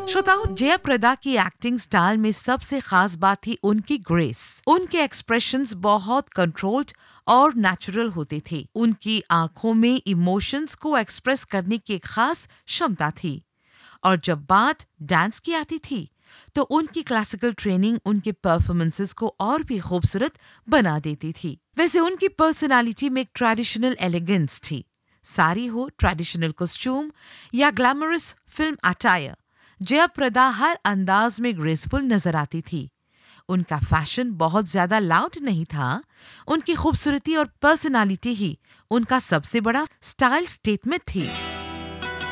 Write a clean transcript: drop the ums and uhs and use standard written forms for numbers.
श्रोताओ, जयाप्रदा की acting style में सबसे खास बात थी उनकी ग्रेस। उनके एक्सप्रेशंस बहुत कंट्रोल्ड और नेचुरल होते थे। उनकी आंखों में इमोशंस को एक्सप्रेस करने की एक खास क्षमता थी। और जब बात डांस की आती थी तो उनकी क्लासिकल ट्रेनिंग उनके परफॉर्मेंसेस को और भी खूबसूरत बना देती थी। वैसे उनकी पर्सनालिटी में एक ट्रेडिशनल एलिगेंस थी। साड़ी हो, ट्रेडिशनल कॉस्ट्यूम या ग्लैमरस फिल्म अटायर, जयाप्रदा हर अंदाज में ग्रेसफुल नजर आती थी। उनका फैशन बहुत ज्यादा लाउड नहीं था। उनकी खूबसूरती और पर्सनालिटी ही उनका सबसे बड़ा स्टाइल स्टेटमेंट थी।